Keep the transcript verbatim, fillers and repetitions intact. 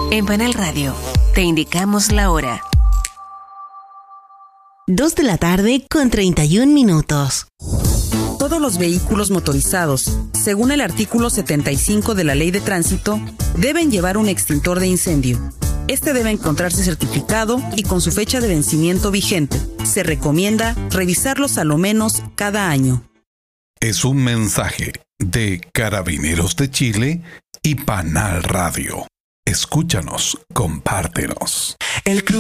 En Panal Radio, te indicamos la hora. Dos de la tarde con treinta y un minutos. Todos los vehículos motorizados, según el artículo setenta y cinco de la Ley de Tránsito, deben llevar un extintor de incendio. Este debe encontrarse certificado y con su fecha de vencimiento vigente. Se recomienda revisarlos a lo menos cada año. Es un mensaje de Carabineros de Chile y Panal Radio. Escúchanos, compártenos. El club